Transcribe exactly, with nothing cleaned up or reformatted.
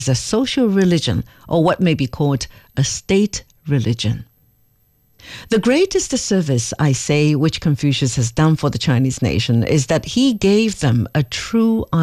a social religion, or what may be called a state religion. The greatest disservice, I say, which Confucius has done for the Chinese nation is that he gave them a true